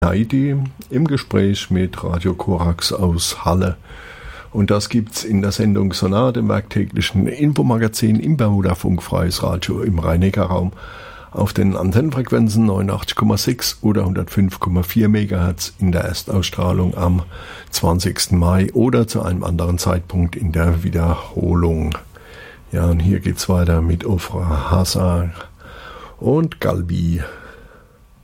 Heidi im Gespräch mit Radio Korax aus Halle. Und das gibt's in der Sendung Sonar, dem werktäglichen Infomagazin im Bermuda Funkfreies Radio im Rhein-Neckar-Raum auf den Antennenfrequenzen 89,6 oder 105,4 MHz in der Erstausstrahlung am 20. Mai oder zu einem anderen Zeitpunkt in der Wiederholung. Ja, und hier geht's weiter mit Ofra Hazar und Galbi.